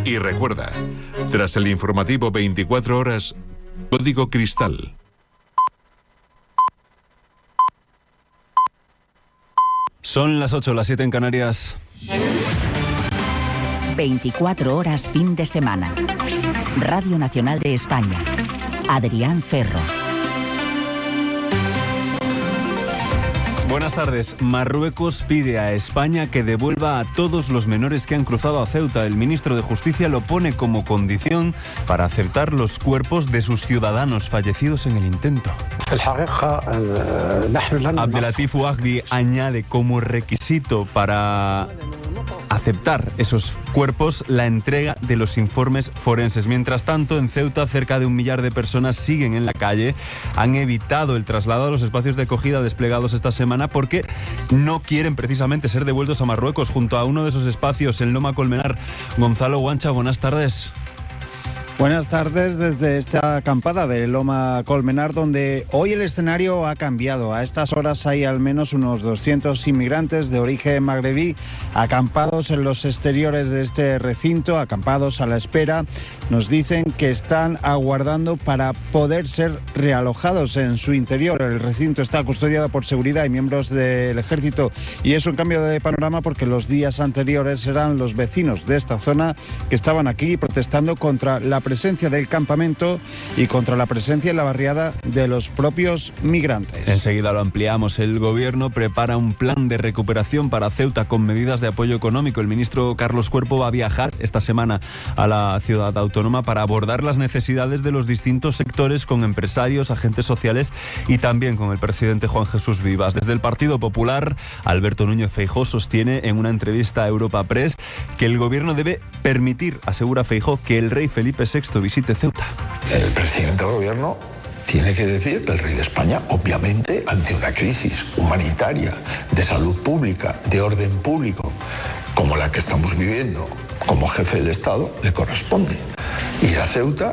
Y recuerda, tras el informativo 24 horas, Código Cristal. Son las 8, las 7 en Canarias. 24 horas fin de semana. Radio Nacional de España. Adrián Ferro. Buenas tardes. Marruecos pide a España que devuelva a todos los menores que han cruzado a Ceuta. El ministro de Justicia lo pone como condición para aceptar los cuerpos de sus ciudadanos fallecidos en el intento. Abdelatif Ouagdi añade como requisito para aceptar esos cuerpos la entrega de los informes forenses. Mientras tanto, en Ceuta, cerca de 1 millar de personas siguen en la calle. Han evitado el traslado a los espacios de acogida desplegados esta semana porque no quieren precisamente ser devueltos a Marruecos. Junto a uno de esos espacios, en Loma Colmenar, Gonzalo Guancha, buenas tardes. Buenas tardes desde esta acampada de Loma Colmenar, donde hoy el escenario ha cambiado. A estas horas hay al menos unos 200 inmigrantes de origen magrebí acampados en los exteriores de este recinto, acampados a la espera. Nos dicen que están aguardando para poder ser realojados en su interior. El recinto está custodiado por seguridad y miembros del ejército, y es un cambio de panorama porque los días anteriores eran los vecinos de esta zona que estaban aquí protestando contra la presencia del campamento y contra la presencia en la barriada de los propios migrantes. Enseguida lo ampliamos. El gobierno prepara un plan de recuperación para Ceuta con medidas de apoyo económico. El ministro Carlos Cuerpo va a viajar esta semana a la ciudad autónoma para abordar las necesidades de los distintos sectores con empresarios, agentes sociales y también con el presidente Juan Jesús Vivas. Desde el Partido Popular, Alberto Núñez Feijóo sostiene en una entrevista a Europa Press que el gobierno debe permitir, asegura Feijóo, que el rey Felipe VI visite Ceuta. El presidente del gobierno tiene que decir que el rey de España, obviamente, ante una crisis humanitaria, de salud pública, de orden público, como la que estamos viviendo, como jefe del Estado, le corresponde ir a Ceuta.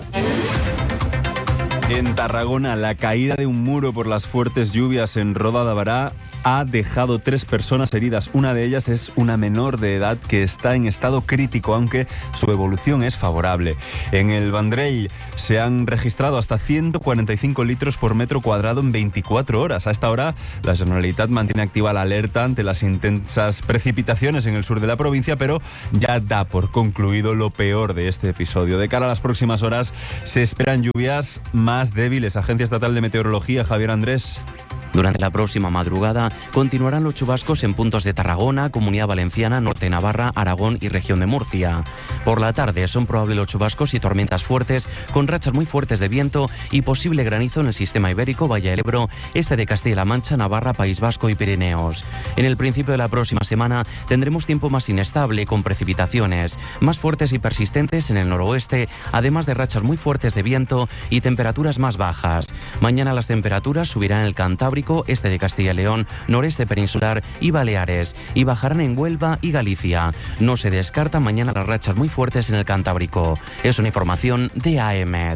En Tarragona, la caída de un muro por las fuertes lluvias en Roda de Bará ha dejado 3 personas heridas. Una de ellas es una menor de edad que está en estado crítico, aunque su evolución es favorable. En el Vendrell se han registrado hasta 145 litros por metro cuadrado en 24 horas. A esta hora, la Generalitat mantiene activa la alerta ante las intensas precipitaciones en el sur de la provincia, pero ya da por concluido lo peor de este episodio. De cara a las próximas horas, se esperan lluvias más débiles. Agencia Estatal de Meteorología, Javier Andrés. Durante la próxima madrugada continuarán los chubascos en puntos de Tarragona, Comunidad Valenciana, Norte de Navarra, Aragón y Región de Murcia. Por la tarde son probables los chubascos y tormentas fuertes, con rachas muy fuertes de viento y posible granizo en el sistema ibérico, Valle del Ebro, este de Castilla-La Mancha, Navarra, País Vasco y Pirineos. En el principio de la próxima semana tendremos tiempo más inestable, con precipitaciones más fuertes y persistentes en el noroeste, además de rachas muy fuertes de viento y temperaturas más bajas. Mañana las temperaturas subirán en el Cantábrico, este de Castilla y León, noreste peninsular y Baleares, y bajarán en Huelva y Galicia. No se descartan mañana las rachas muy fuertes en el Cantábrico. Es una información de AEMET.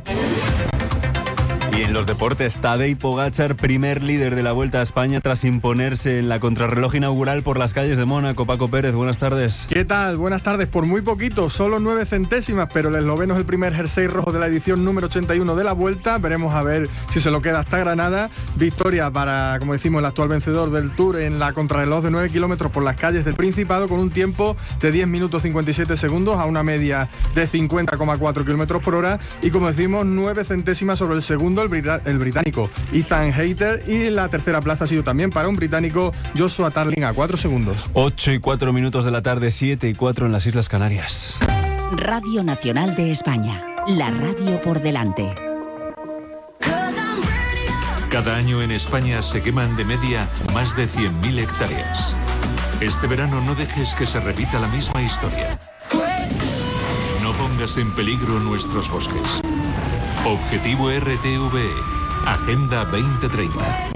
Y en los deportes, Tadej Pogačar, primer líder de la Vuelta a España tras imponerse en la contrarreloj inaugural por las calles de Mónaco. Paco Pérez, buenas tardes. ¿Qué tal? Buenas tardes. Por muy poquito, solo 9 centésimas, pero el esloveno es el primer jersey rojo de la edición número 81 de la Vuelta. Veremos a ver si se lo queda hasta Granada. Victoria para, como decimos, el actual vencedor del Tour en la contrarreloj de 9 kilómetros por las calles del Principado, con un tiempo de 10 minutos 57 segundos a una media de 50,4 kilómetros por hora. Y como decimos, 9 centésimas sobre el segundo, el británico Ethan Hayter, y la tercera plaza ha sido también para un británico, Joshua Tarling, a 4 segundos. 8 y 4 minutos de la tarde, 7 y 4 en las Islas Canarias. Radio Nacional de España, la radio por delante. Cada año en España se queman de media más de 100.000 hectáreas. Este verano no dejes que se repita la misma historia. No pongas en peligro nuestros bosques. Objetivo RTVE, Agenda 2030.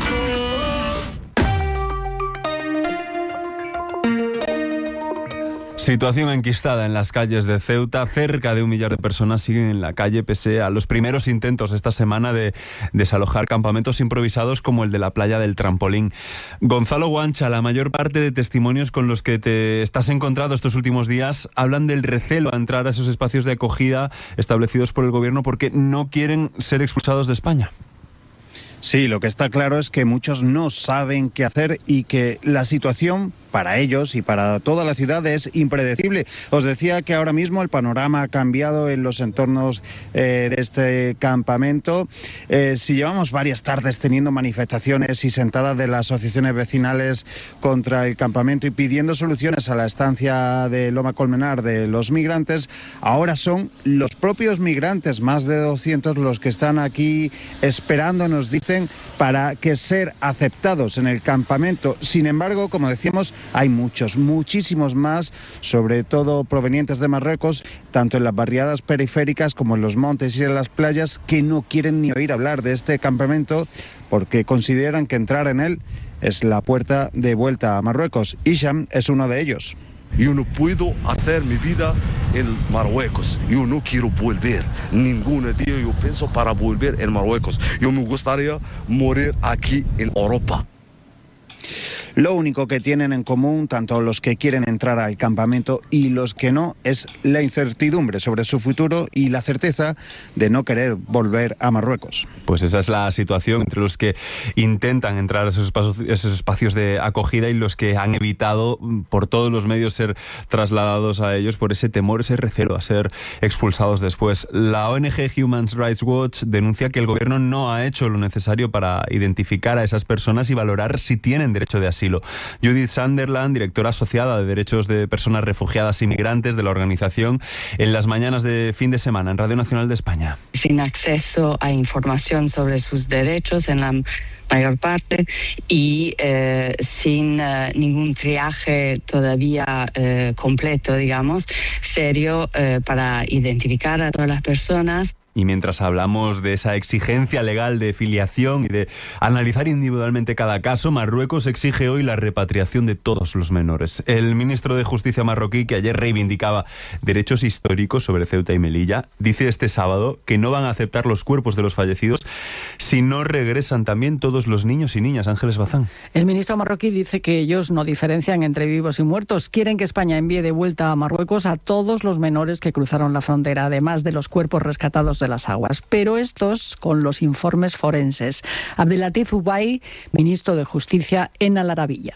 Situación enquistada en las calles de Ceuta. Cerca de 1 millar de personas siguen en la calle pese a los primeros intentos esta semana de desalojar campamentos improvisados como el de la playa del Trampolín. Gonzalo Guancha, la mayor parte de testimonios con los que te estás encontrando estos últimos días hablan del recelo a entrar a esos espacios de acogida establecidos por el gobierno porque no quieren ser expulsados de España. Sí, lo que está claro es que muchos no saben qué hacer y que la situación para ellos y para toda la ciudad es impredecible. Os decía que ahora mismo el panorama ha cambiado en los entornos de este campamento. Si llevamos varias tardes teniendo manifestaciones y sentadas de las asociaciones vecinales contra el campamento y pidiendo soluciones a la estancia de Loma Colmenar de los migrantes, ahora son los propios migrantes, más de 200 los que están aquí esperando, nos dicen, para que ser aceptados en el campamento. Sin embargo, como decíamos, hay muchísimos más, sobre todo provenientes de Marruecos, tanto en las barriadas periféricas como en los montes y en las playas, que no quieren ni oír hablar de este campamento porque consideran que entrar en él es la puerta de vuelta a Marruecos. Isham es uno de ellos. Yo no puedo hacer mi vida en Marruecos. Yo no quiero volver. Ningún día yo pienso para volver en Marruecos. Yo me gustaría morir aquí en Europa. Lo único que tienen en común, tanto los que quieren entrar al campamento y los que no, es la incertidumbre sobre su futuro y la certeza de no querer volver a Marruecos. Pues esa es la situación entre los que intentan entrar a esos espacios de acogida y los que han evitado por todos los medios ser trasladados a ellos por ese temor, ese recelo a ser expulsados después. La ONG Human Rights Watch denuncia que el gobierno no ha hecho lo necesario para identificar a esas personas y valorar si tienen derecho de asilo. Judith Sunderland, directora asociada de Derechos de Personas Refugiadas y Migrantes de la organización, en las mañanas de fin de semana en Radio Nacional de España. Sin acceso a información sobre sus derechos en la mayor parte y sin ningún triaje todavía completo, digamos, serio para identificar a todas las personas. Y mientras hablamos de esa exigencia legal de filiación y de analizar individualmente cada caso, Marruecos exige hoy la repatriación de todos los menores. El ministro de Justicia marroquí, que ayer reivindicaba derechos históricos sobre Ceuta y Melilla, dice este sábado que no van a aceptar los cuerpos de los fallecidos si no regresan también todos los niños y niñas. Ángeles Bazán. El ministro marroquí dice que ellos no diferencian entre vivos y muertos. Quieren que España envíe de vuelta a Marruecos a todos los menores que cruzaron la frontera, además de los cuerpos rescatados de las aguas, pero estos con los informes forenses. Abdelatif Ubay, ministro de Justicia en Al Arabiyya.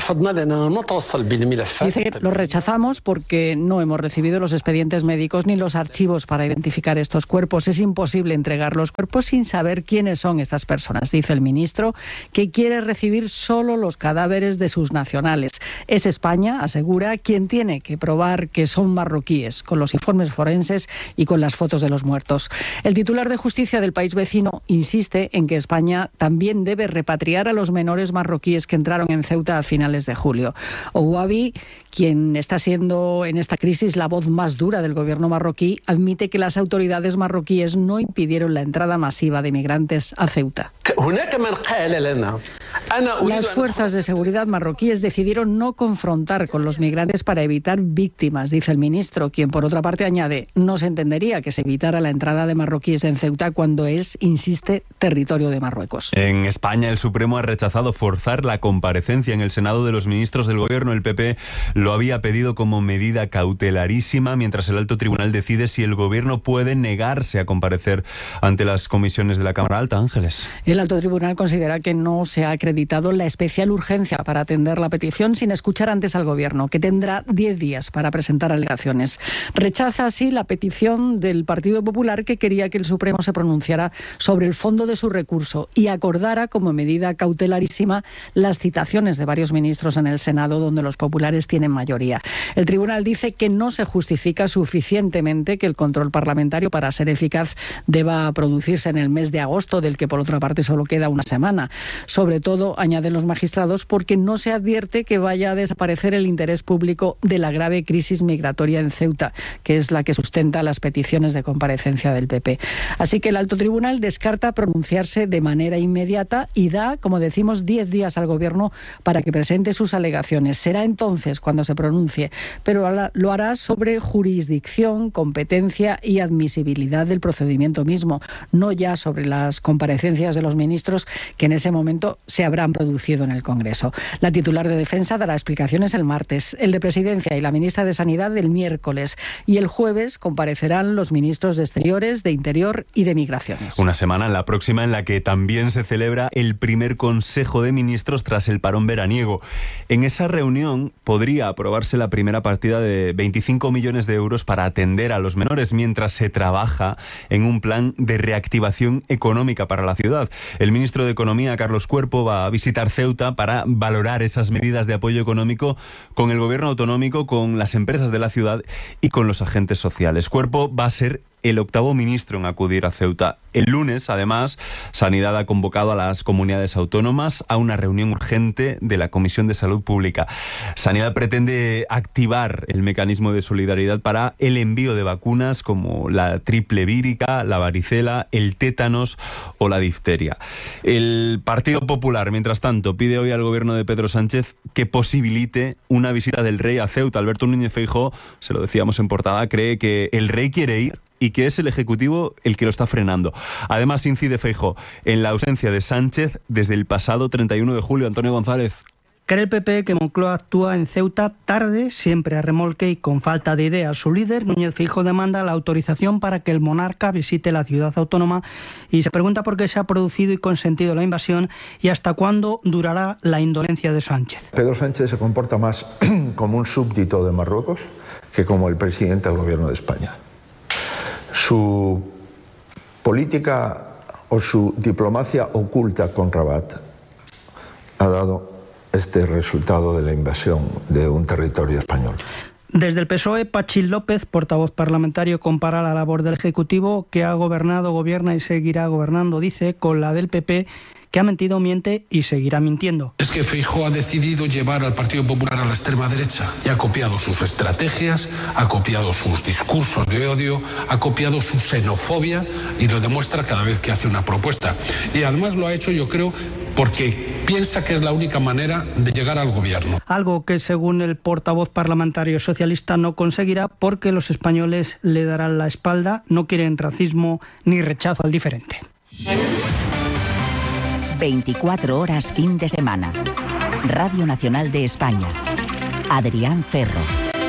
Dice que lo rechazamos porque no hemos recibido los expedientes médicos ni los archivos para identificar estos cuerpos. Es imposible entregar los cuerpos sin saber quiénes son estas personas, dice el ministro, que quiere recibir solo los cadáveres de sus nacionales. Es España, asegura, quien tiene que probar que son marroquíes, con los informes forenses y con las fotos de los muertos. El titular de Justicia del país vecino insiste en que España también debe repatriar a los menores marroquíes que entraron en Ceuta a finales de julio. Ouabi, quien está siendo en esta crisis la voz más dura del gobierno marroquí, admite que las autoridades marroquíes no impidieron la entrada masiva de migrantes a Ceuta. Las fuerzas de seguridad marroquíes decidieron no confrontar con los migrantes para evitar víctimas, dice el ministro, quien por otra parte añade, no se entendería que se evitara la entrada de marroquíes en Ceuta cuando es, insiste, territorio de Marruecos. En España el Supremo ha rechazado forzar la comparecencia en el Senado de los ministros del gobierno. El PP lo había pedido como medida cautelarísima, mientras el alto tribunal decide si el gobierno puede negarse a comparecer ante las comisiones de la Cámara Alta. Ángeles. El alto tribunal considera que no se ha acreditado la especial urgencia para atender la petición sin escuchar antes al gobierno, que tendrá 10 días para presentar alegaciones. Rechaza así la petición del Partido Popular, que quería que el Supremo se pronunciara sobre el fondo de su recurso y acordara como medida cautelarísima las citaciones de varios ministros en el Senado, donde los populares tienen mayoría. El tribunal dice que no se justifica suficientemente que el control parlamentario, para ser eficaz, deba producirse en el mes de agosto, del que por otra parte solo queda una semana. Sobre todo, añaden los magistrados, porque no se advierte que vaya a desaparecer el interés público de la grave crisis migratoria en Ceuta, que es la que sustenta las peticiones de comparecencia del PP. Así que el alto tribunal descarta pronunciarse de manera inmediata y da, como decimos, 10 días al Gobierno para que presente sus alegaciones. Será entonces cuando se pronuncie, pero lo hará sobre jurisdicción, competencia y admisibilidad del procedimiento mismo, no ya sobre las comparecencias de los ministros que en ese momento se habrán producido en el Congreso. La titular de Defensa dará explicaciones el martes, el de Presidencia y la ministra de Sanidad el miércoles, y el jueves comparecerán los ministros de Exteriores, de Interior y de Migraciones. Una semana, la próxima, en la que también se celebra el primer Consejo de Ministros tras el parón veraniego. En esa reunión podría aprobarse la primera partida de 25 millones de euros para atender a los menores, mientras se trabaja en un plan de reactivación económica para la ciudad. El ministro de Economía, Carlos Cuerpo, va a visitar Ceuta para valorar esas medidas de apoyo económico con el gobierno autonómico, con las empresas de la ciudad y con los agentes sociales. Cuerpo va a ser el 8º ministro en acudir a Ceuta. El lunes, además, Sanidad ha convocado a las comunidades autónomas a una reunión urgente de la Comisión de Salud Pública. Sanidad pretende activar el mecanismo de solidaridad para el envío de vacunas como la triple vírica, la varicela, el tétanos o la difteria. El Partido Popular, mientras tanto, pide hoy al gobierno de Pedro Sánchez que posibilite una visita del rey a Ceuta. Alberto Núñez Feijóo, se lo decíamos en portada, cree que el rey quiere ir y que es el Ejecutivo el que lo está frenando. Además, incide Feijóo en la ausencia de Sánchez desde el pasado 31 de julio. Antonio González. Cree el PP que Moncloa actúa en Ceuta tarde, siempre a remolque y con falta de ideas. Su líder, Núñez Feijóo, demanda la autorización para que el monarca visite la ciudad autónoma y se pregunta por qué se ha producido y consentido la invasión y hasta cuándo durará la indolencia de Sánchez. Pedro Sánchez se comporta más como un súbdito de Marruecos que como el presidente del gobierno de España. Su política o su diplomacia oculta con Rabat ha dado este resultado de la invasión de un territorio español. Desde el PSOE, Pachi López, portavoz parlamentario, compara la labor del Ejecutivo, que ha gobernado, gobierna y seguirá gobernando, dice, con la del PP, que ha mentido, miente y seguirá mintiendo. Es que Feijóo ha decidido llevar al Partido Popular a la extrema derecha y ha copiado sus estrategias, ha copiado sus discursos de odio, ha copiado su xenofobia y lo demuestra cada vez que hace una propuesta. Y además lo ha hecho, yo creo, porque piensa que es la única manera de llegar al gobierno. Algo que, según el portavoz parlamentario socialista, no conseguirá porque los españoles le darán la espalda, no quieren racismo ni rechazo al diferente. 24 horas fin de semana. Radio Nacional de España. Adrián Ferro.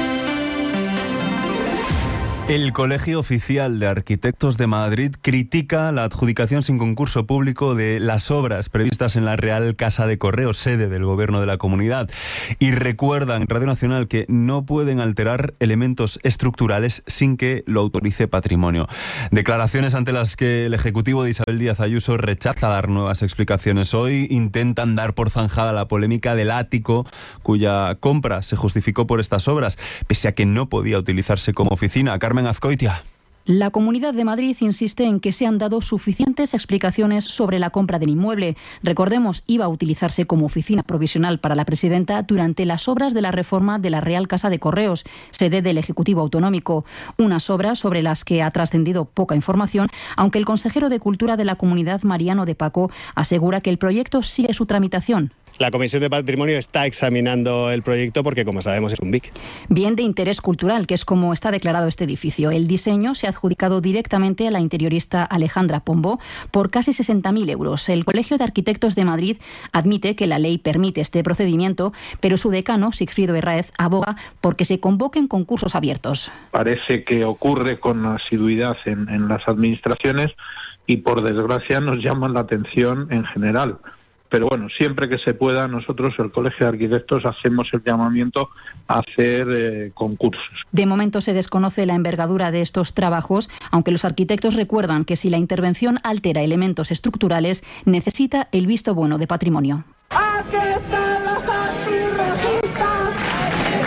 El Colegio Oficial de Arquitectos de Madrid critica la adjudicación sin concurso público de las obras previstas en la Real Casa de Correos, sede del Gobierno de la Comunidad, y recuerdan en Radio Nacional que no pueden alterar elementos estructurales sin que lo autorice Patrimonio. Declaraciones ante las que el Ejecutivo de Isabel Díaz Ayuso rechaza dar nuevas explicaciones. Hoy intentan dar por zanjada la polémica del ático cuya compra se justificó por estas obras, pese a que no podía utilizarse como oficina. Carmen Azcoitia. La Comunidad de Madrid insiste en que se han dado suficientes explicaciones sobre la compra del inmueble. Recordemos, iba a utilizarse como oficina provisional para la presidenta durante las obras de la reforma de la Real Casa de Correos, sede del Ejecutivo Autonómico. Unas obras sobre las que ha trascendido poca información, aunque el consejero de Cultura de la Comunidad, Mariano de Paco, asegura que el proyecto sigue su tramitación. La Comisión de Patrimonio está examinando el proyecto porque, como sabemos, es un BIC. Bien de interés cultural, que es como está declarado este edificio. El diseño se ha adjudicado directamente a la interiorista Alejandra Pombo por casi 60.000 euros. El Colegio de Arquitectos de Madrid admite que la ley permite este procedimiento, pero su decano, Sigfrido Herráez, aboga porque se convoquen concursos abiertos. Parece que ocurre con asiduidad en las administraciones y, por desgracia, nos llaman la atención en general. Pero bueno, siempre que se pueda, nosotros, el Colegio de Arquitectos, hacemos el llamamiento a hacer concursos. De momento se desconoce la envergadura de estos trabajos, aunque los arquitectos recuerdan que si la intervención altera elementos estructurales, necesita el visto bueno de Patrimonio. ¡Aquí están los antirracistas!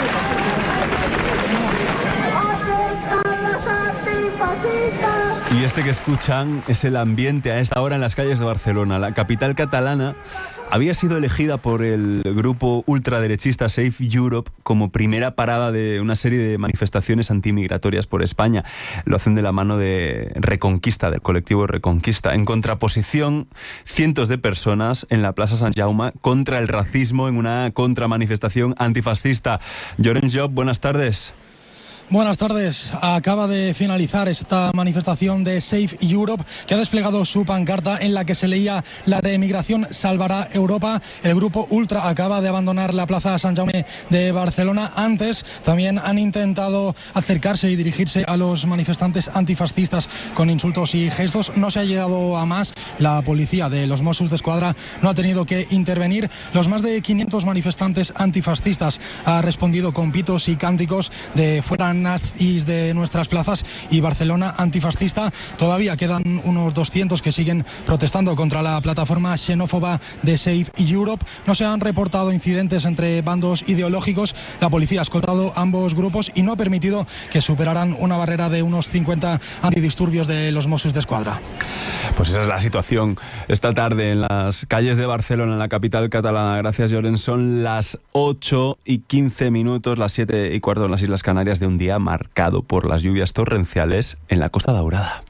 ¡Aquí están los antifascistas! Y Este que escuchan es el ambiente a esta hora en las calles de Barcelona. La capital catalana había sido elegida por el grupo ultraderechista Safe Europe como primera parada de una serie de manifestaciones antimigratorias por España. Lo hacen de la mano de Reconquista, del colectivo Reconquista. En contraposición, cientos de personas en la Plaza Sant Jaume contra el racismo en una contramanifestación antifascista. Llorenç Job, buenas tardes. Buenas tardes. Acaba de finalizar esta manifestación de Safe Europe, que ha desplegado su pancarta en la que se leía: la reemigración salvará Europa. El grupo Ultra acaba de abandonar la Plaza Sant Jaume de Barcelona. Antes también han intentado acercarse y dirigirse a los manifestantes antifascistas con insultos y gestos. No se ha llegado a más. La policía de los Mossos d'Esquadra no ha tenido que intervenir. Los más de 500 manifestantes antifascistas han respondido con pitos y cánticos de fuera nazis de nuestras plazas y Barcelona antifascista. Todavía quedan unos 200 que siguen protestando contra la plataforma xenófoba de Safe Europe. No se han reportado incidentes entre bandos ideológicos. La policía ha escoltado ambos grupos y no ha permitido que superaran una barrera de unos 50 antidisturbios de los Mossos d'Esquadra. Pues esa es la situación esta tarde en las calles de Barcelona, en la capital catalana. Gracias, Llorenç. Son las 8:15, las 7:15 en las Islas Canarias, de un día marcado por las lluvias torrenciales en la Costa Daurada.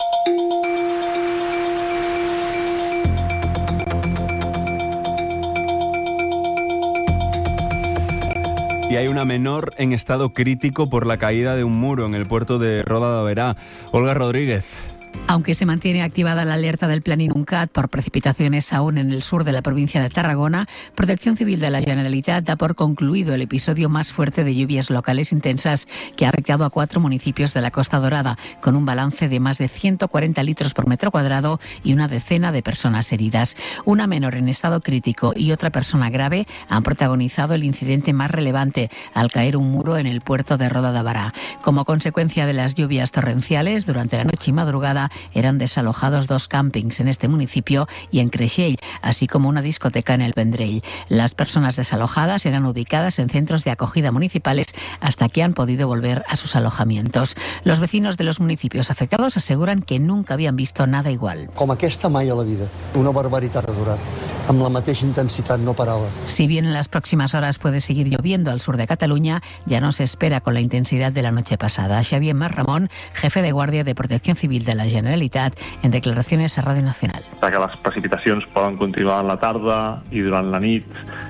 Y hay una menor en estado crítico por la caída de un muro en el puerto de Roda de Berà. Olga Rodríguez. Aunque se mantiene activada la alerta del Plan Inuncat por precipitaciones aún en el sur de la provincia de Tarragona, Protección Civil de la Generalitat da por concluido el episodio más fuerte de lluvias locales intensas que ha afectado a 4 municipios de la Costa Dorada, con un balance de más de 140 litros por metro cuadrado y una decena de personas heridas. Una menor en estado crítico y otra persona grave han protagonizado el incidente más relevante al caer un muro en el puerto de Roda de Berà. Como consecuencia de las lluvias torrenciales, durante la noche y madrugada eran desalojados 2 campings en este municipio y en Creixell, así como una discoteca en el Vendrell. Las personas desalojadas eran ubicadas en centros de acogida municipales hasta que han podido volver a sus alojamientos. Los vecinos de los municipios afectados aseguran que nunca habían visto nada igual. Com aquesta mai a la vida, una barbaritat a durar, amb la mateixa intensitat no parava. Si bien en las próximas horas puede seguir lloviendo al sur de Cataluña, ya no se espera con la intensidad de la noche pasada. Xavier Mas Ramón, jefe de guàrdia de Protección Civil de la Generalitat, en declaraciones a Radio Nacional. Que les precipitacions poden continuar en la tarda i durant la nit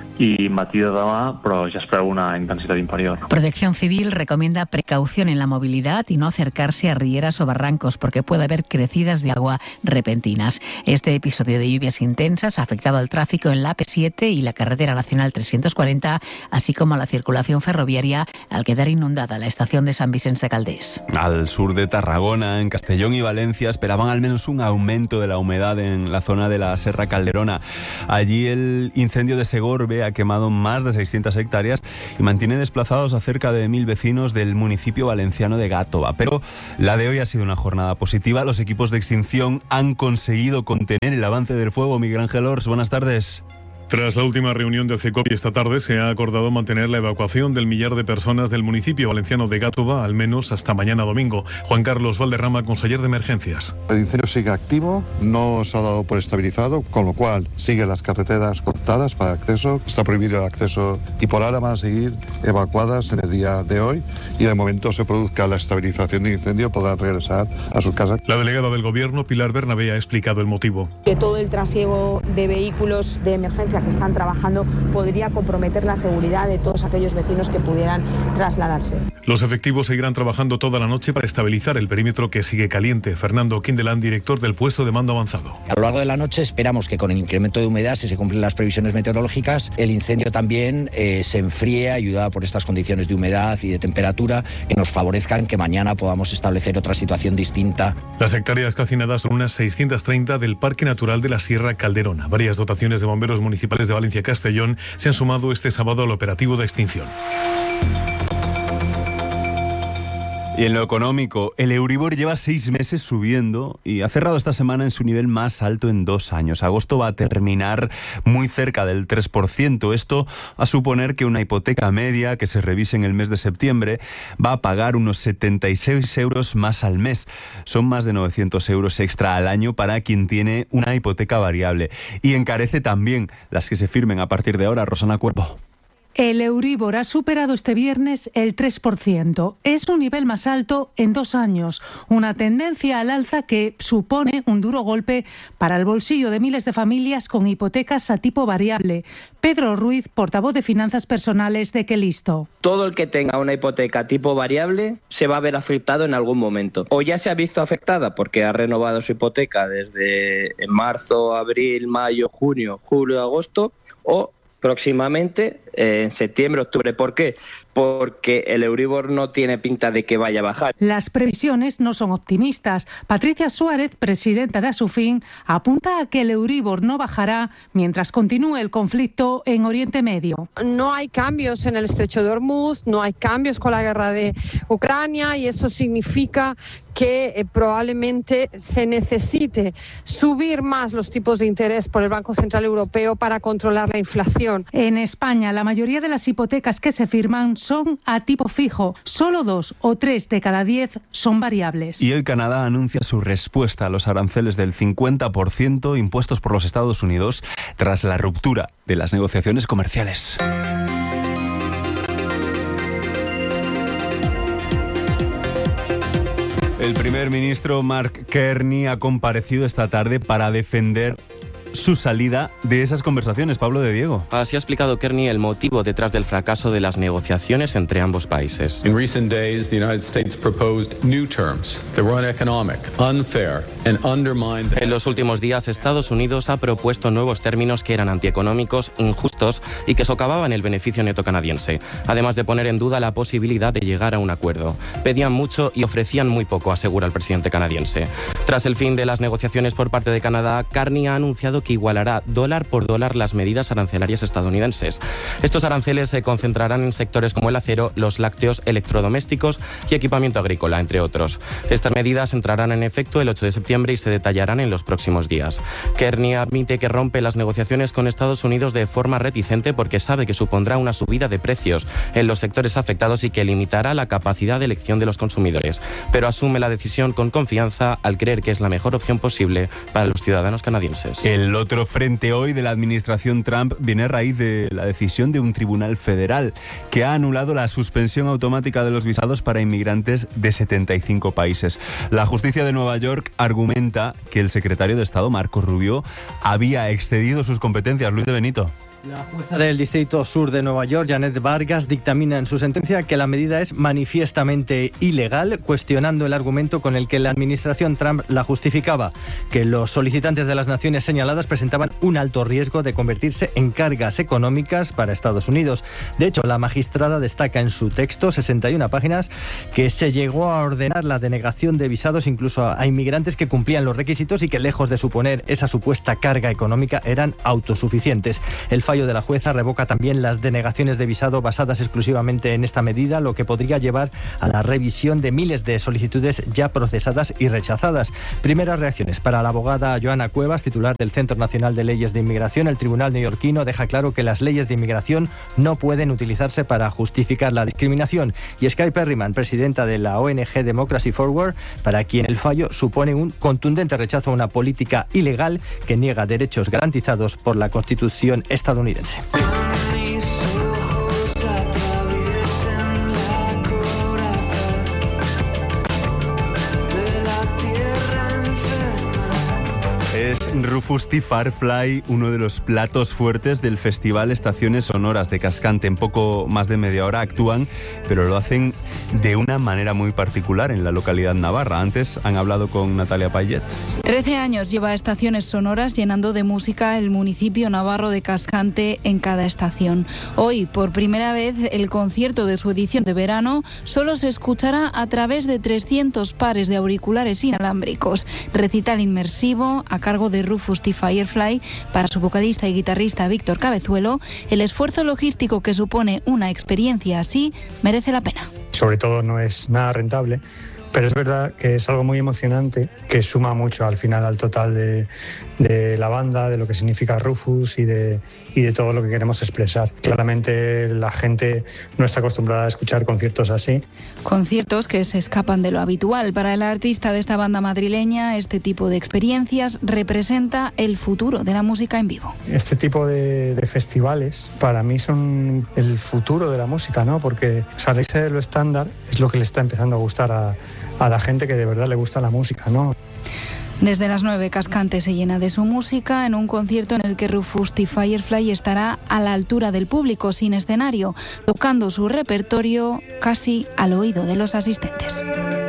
y matí de demà, però ja es preveu una intensidad inferior. Protección Civil recomienda precaución en la movilidad y no acercarse a rieras o barrancos porque puede haber crecidas de agua repentinas. Este episodio de lluvias intensas ha afectado al tráfico en la AP7 y la carretera nacional 340, así como a la circulación ferroviaria al quedar inundada la estación de Sant Vicenç de Calders. Al sur de Tarragona, en Castellón y Valencia, esperaban al menos un aumento de la humedad en la zona de la Serra Calderona. Allí el incendio de Segorbe ha quemado más de 600 hectáreas y mantiene desplazados a cerca de 1.000 vecinos del municipio valenciano de Gàtova. Pero la de hoy ha sido una jornada positiva. Los equipos de extinción han conseguido contener el avance del fuego. Miguel Ángel Ors, buenas tardes. Tras la última reunión del CECOPI esta tarde, se ha acordado mantener la evacuación del 1.000.000 de personas del municipio valenciano de Gàtova, al menos hasta mañana domingo. Juan Carlos Valderrama, conseller de Emergencias. El incendio sigue activo, no se ha dado por estabilizado, con lo cual siguen las carreteras cortadas para acceso. Está prohibido el acceso y por ahora van a seguir evacuadas en el día de hoy y de momento se produzca la estabilización del incendio podrán regresar a sus casas. La delegada del Gobierno, Pilar Bernabé, ha explicado el motivo. Que todo el trasiego de vehículos de emergencia que están trabajando podría comprometer la seguridad de todos aquellos vecinos que pudieran trasladarse. Los efectivos seguirán trabajando toda la noche para estabilizar el perímetro que sigue caliente. Fernando Quindelán, director del puesto de mando avanzado. A lo largo de la noche esperamos que con el incremento de humedad, si se cumplen las previsiones meteorológicas, el incendio también se enfríe, ayudado por estas condiciones de humedad y de temperatura que nos favorezcan que mañana podamos establecer otra situación distinta. Las hectáreas calcinadas son unas 630 del Parque Natural de la Sierra Calderona. Varias dotaciones de bomberos municipales de Valencia y Castellón se han sumado este sábado al operativo de extinción. Y en lo económico, el Euribor lleva 6 meses subiendo y ha cerrado esta semana en su nivel más alto en 2 años. Agosto va a terminar muy cerca del 3%. Esto va a suponer que una hipoteca media que se revise en el mes de septiembre va a pagar unos 76 euros más al mes. Son más de 900 euros extra al año para quien tiene una hipoteca variable. Y encarece también las que se firmen a partir de ahora. Rosana Cuervo. El Euribor ha superado este viernes el 3%. Es un nivel más alto en 2 años, una tendencia al alza que supone un duro golpe para el bolsillo de miles de familias con hipotecas a tipo variable. Pedro Ruiz, portavoz de Finanzas Personales de Qué Listo. Todo el que tenga una hipoteca tipo variable se va a ver afectado en algún momento. O ya se ha visto afectada porque ha renovado su hipoteca desde marzo, abril, mayo, junio, julio, agosto, o próximamente en septiembre, octubre. ¿Por qué? Porque el Euribor no tiene pinta de que vaya a bajar. Las previsiones no son optimistas. Patricia Suárez, presidenta de Asufin, apunta a que el Euribor no bajará mientras continúe el conflicto en Oriente Medio. No hay cambios en el estrecho de Hormuz, no hay cambios con la guerra de Ucrania y eso significa que probablemente se necesite subir más los tipos de interés por el Banco Central Europeo para controlar la inflación. En España, la mayoría de las hipotecas que se firman son a tipo fijo. Solo 2 o 3 de cada 10 son variables. Y hoy Canadá anuncia su respuesta a los aranceles del 50% impuestos por los Estados Unidos tras la ruptura de las negociaciones comerciales. El primer ministro Mark Carney ha comparecido esta tarde para defender su salida de esas conversaciones. Pablo de Diego. Así ha explicado Carney el motivo detrás del fracaso de las negociaciones entre ambos países. In recent days, the United States proposed new terms that were uneconomic, unfair and undermined. En los últimos días, Estados Unidos ha propuesto nuevos términos que eran antieconómicos, injustos y que socavaban el beneficio neto canadiense, además de poner en duda la posibilidad de llegar a un acuerdo. Pedían mucho y ofrecían muy poco, asegura el presidente canadiense. Tras el fin de las negociaciones por parte de Canadá, Carney ha anunciado que igualará dólar por dólar las medidas arancelarias estadounidenses. Estos aranceles se concentrarán en sectores como el acero, los lácteos, electrodomésticos y equipamiento agrícola, entre otros. Estas medidas entrarán en efecto el 8 de septiembre y se detallarán en los próximos días. Carney admite que rompe las negociaciones con Estados Unidos de forma reticente porque sabe que supondrá una subida de precios en los sectores afectados y que limitará la capacidad de elección de los consumidores, pero asume la decisión con confianza al creer que es la mejor opción posible para los ciudadanos canadienses. El otro frente hoy de la administración Trump viene a raíz de la decisión de un tribunal federal que ha anulado la suspensión automática de los visados para inmigrantes de 75 países. La justicia de Nueva York argumenta que el secretario de Estado, Marco Rubio, había excedido sus competencias. Luis de Benito. La jueza del Distrito Sur de Nueva York, Janet Vargas, dictamina en su sentencia que la medida es manifiestamente ilegal, cuestionando el argumento con el que la administración Trump la justificaba, que los solicitantes de las naciones señaladas presentaban un alto riesgo de convertirse en cargas económicas para Estados Unidos. De hecho, la magistrada destaca en su texto, 61 páginas, que se llegó a ordenar la denegación de visados incluso a inmigrantes que cumplían los requisitos y que, lejos de suponer esa supuesta carga económica, eran autosuficientes. El fallo de la jueza revoca también las denegaciones de visado basadas exclusivamente en esta medida, lo que podría llevar a la revisión de miles de solicitudes ya procesadas y rechazadas. Primeras reacciones para la abogada Joana Cuevas, titular del Centro Nacional de Leyes de Inmigración. El tribunal neoyorquino deja claro que las leyes de inmigración no pueden utilizarse para justificar la discriminación. Y Sky Perryman, presidenta de la ONG Democracy Forward, para quien el fallo supone un contundente rechazo a una política ilegal que niega derechos garantizados por la Constitución estadounidense. Es Rufus T. Firefly, uno de los platos fuertes del Festival Estaciones Sonoras de Cascante. En poco más de media hora actúan, pero lo hacen de una manera muy particular en la localidad navarra. Antes han hablado con Natalia Payet. 13 años lleva Estaciones Sonoras llenando de música el municipio navarro de Cascante en cada estación. Hoy, por primera vez, el concierto de su edición de verano solo se escuchará a través de 300 pares de auriculares inalámbricos. Recital inmersivo a cargo de Rufus T. Firefly. Para su vocalista y guitarrista Víctor Cabezuelo, el esfuerzo logístico que supone una experiencia así merece la pena. sobre todo no es nada rentable. Pero es verdad que es algo muy emocionante, que suma mucho al final al total de la banda, de lo que significa Rufus y de todo lo que queremos expresar. Claramente la gente no está acostumbrada a escuchar conciertos así. Conciertos que se escapan de lo habitual. Para el artista de esta banda madrileña, este tipo de experiencias representa el futuro de la música en vivo. Este tipo de festivales para mí son el futuro de la música, ¿no? Porque salirse de lo estándar es lo que le está empezando a gustar a la gente que de verdad le gusta la música, ¿no? Desde las 9, Cascante se llena de su música en un concierto en el que Rufus T. Firefly estará a la altura del público, sin escenario, tocando su repertorio casi al oído de los asistentes.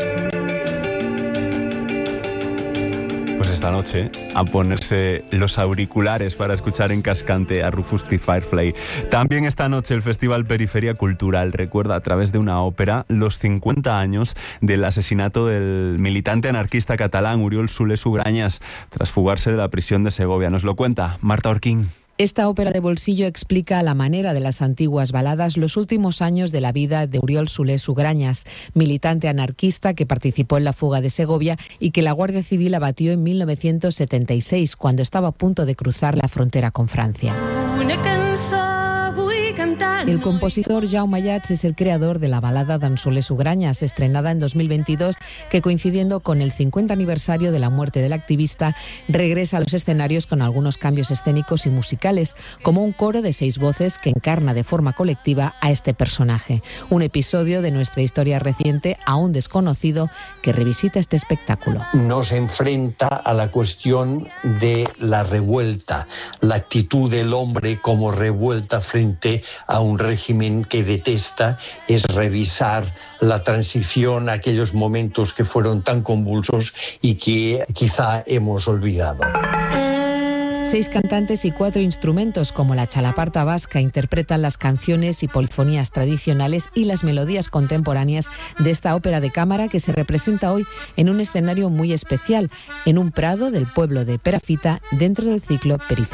Pues esta noche a ponerse los auriculares para escuchar en Cascante a Rufus T. Firefly. También esta noche el Festival Periferia Cultural recuerda a través de una ópera los 50 años del asesinato del militante anarquista catalán Oriol Soler Sugrañas tras fugarse de la prisión de Segovia. Nos lo cuenta Marta Orquín. Esta ópera de bolsillo explica a la manera de las antiguas baladas los últimos años de la vida de Oriol Soler Sugrañas, militante anarquista que participó en la fuga de Segovia y que la Guardia Civil abatió en 1976, cuando estaba a punto de cruzar la frontera con Francia. El compositor Jaume Ayats es el creador de la balada d'en Soler Sugrañas, estrenada en 2022, que coincidiendo con el 50 aniversario de la muerte del activista, regresa a los escenarios con algunos cambios escénicos y musicales, como un coro de 6 voces que encarna de forma colectiva a este personaje. Un episodio de nuestra historia reciente, aún desconocido, que revisita este espectáculo. Nos enfrenta a la cuestión de la revuelta, la actitud del hombre como revuelta frente a un régimen que detesta, es revisar la transición, aquellos momentos que fueron tan convulsos y que quizá hemos olvidado. 6 cantantes y 4 instrumentos, como la chalaparta vasca, interpretan las canciones y polifonías tradicionales y las melodías contemporáneas de esta ópera de cámara que se representa hoy en un escenario muy especial, en un prado del pueblo de Perafita, dentro del ciclo Periferia.